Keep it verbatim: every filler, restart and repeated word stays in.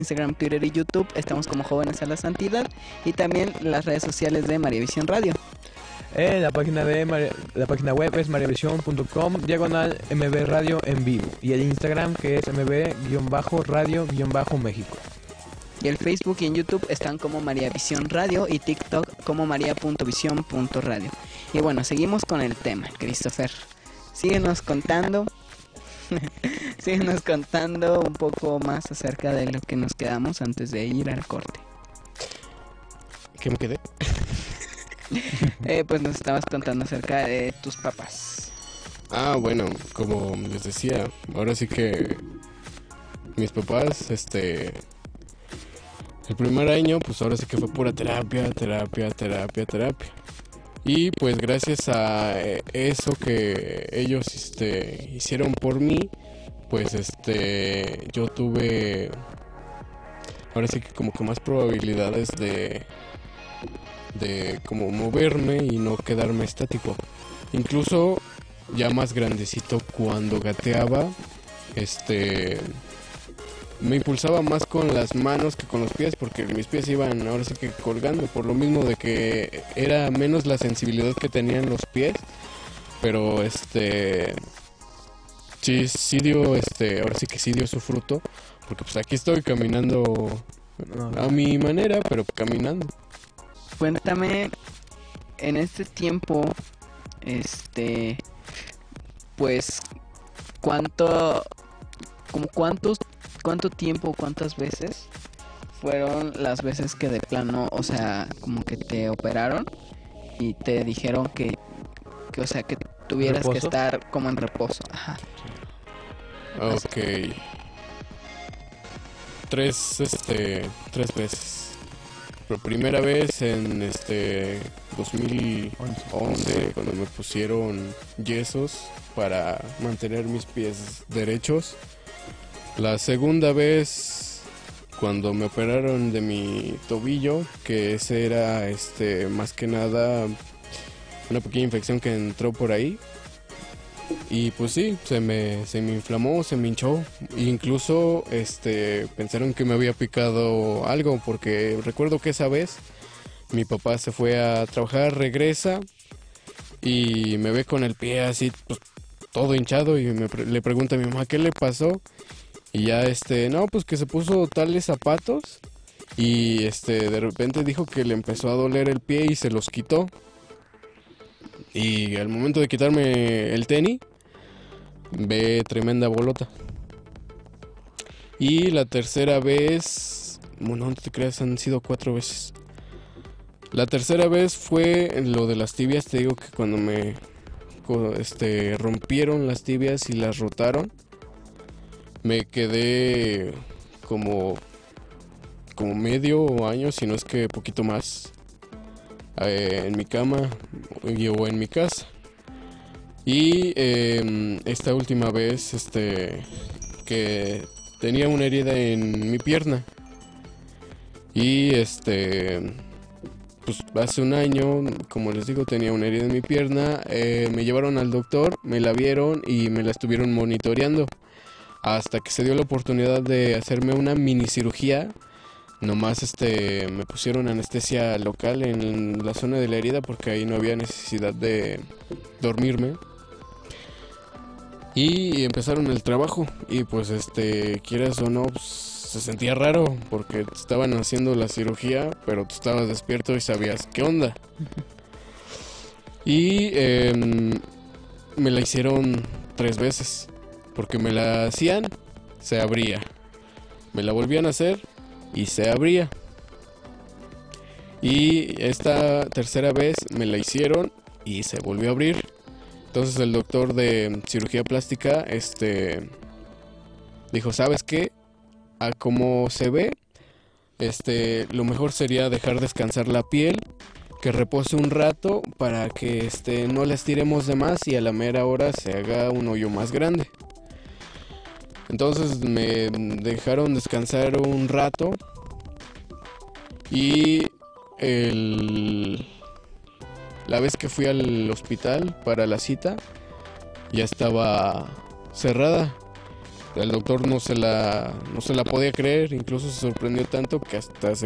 Instagram, Twitter y YouTube. Estamos como Jóvenes a la Santidad. Y también las redes sociales de María Visión Radio. Eh, la página de Maria- la página web es mariavision punto com diagonal mb radio en vivo y el Instagram que es mb-radio-méxico. Y el Facebook y en YouTube están como María Visión Radio y TikTok como maria.visión.radio. Y bueno, seguimos con el tema, Christopher. Síguenos contando. Síguenos contando un poco más acerca de lo que nos quedamos antes de ir al corte. ¿Qué me quedé? Eh, pues nos estabas contando acerca de tus papás. Ah, bueno, como les decía, ahora sí que mis papás, este, el primer año, pues ahora sí que fue pura terapia, terapia, terapia, terapia. Y pues gracias a eh, eso que ellos, este, hicieron por mí, pues, este, yo tuve, ahora sí que como que más probabilidades de, de como moverme y no quedarme estático. Incluso ya más grandecito, cuando gateaba, este, me impulsaba más con las manos que con los pies, porque mis pies iban ahora sí que colgando, por lo mismo de que era menos la sensibilidad que tenían los pies, pero este, sí, sí dio, este, ahora sí que sí dio su fruto, porque pues aquí estoy caminando a mi manera, pero caminando. Cuéntame, en este tiempo, este, pues, cuánto, como cuántos, cuánto tiempo, cuántas veces fueron las veces que de plano, o sea, como que te operaron y te dijeron que, que o sea, que tuvieras que ¿Reposo? estar como en reposo. Ajá. Ok. Tres, este, tres veces. Por primera vez en este dos mil once, cuando me pusieron yesos para mantener mis pies derechos. La segunda vez cuando me operaron de mi tobillo, que ese era este más que nada una pequeña infección que entró por ahí. Y pues sí, se me, se me inflamó, se me hinchó. Incluso este, pensaron que me había picado algo, porque recuerdo que esa vez mi papá se fue a trabajar, regresa y me ve con el pie así, pues, todo hinchado, y me pre- le pregunta a mi mamá qué le pasó. Y ya este, no, pues que se puso tales zapatos y este, de repente dijo que le empezó a doler el pie y se los quitó. Y al momento de quitarme el tenis, ve tremenda bolota. Y la tercera vez, bueno, no te creas, han sido cuatro veces. La tercera vez fue lo de las tibias. Te digo que cuando me co- este, rompieron las tibias y las rotaron, me quedé como, como medio año, si no es que poquito más, eh, en mi cama y- o en mi casa. Y eh, esta última vez, este, que tenía una herida en mi pierna. Y este, pues hace un año, como les digo, tenía una herida en mi pierna. Eh, me llevaron al doctor, me la vieron y me la estuvieron monitoreando. Hasta que se dio la oportunidad de hacerme una mini cirugía. Nomás este, me pusieron anestesia local en la zona de la herida, porque ahí no había necesidad de dormirme. Y empezaron el trabajo y pues este, quieras o no, pues, se sentía raro porque te estaban haciendo la cirugía, pero tú estabas despierto y sabías qué onda. Y em, me la hicieron tres veces, porque me la hacían, se abría. Me la volvían a hacer y se abría. Y esta tercera vez me la hicieron y se volvió a abrir. Entonces el doctor de cirugía plástica este dijo, ¿sabes qué? A como se ve, este lo mejor sería dejar descansar la piel, que repose un rato para que este no la estiremos de más y a la mera hora se haga un hoyo más grande. Entonces me dejaron descansar un rato y el la vez que fui al hospital para la cita ya estaba cerrada. El doctor no se la no se la podía creer, incluso se sorprendió tanto que hasta se